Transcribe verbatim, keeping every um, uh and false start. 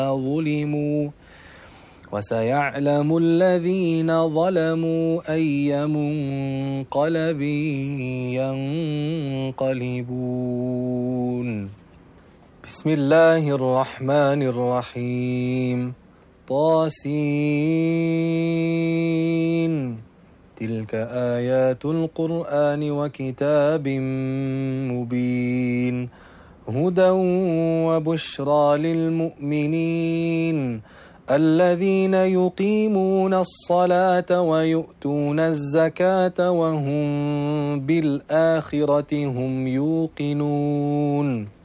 ظلموا وسيعلم الذين ظلموا أي منقلب ينقلبون. بسم الله الرحمن الرحيم. طاسين. تلك آيات القرآن وكتاب مبين هدى وبشرى للمؤمنين الذين يقيمون الصلاة ويؤتون الزكاة وهم بالآخرة هم يوقنون.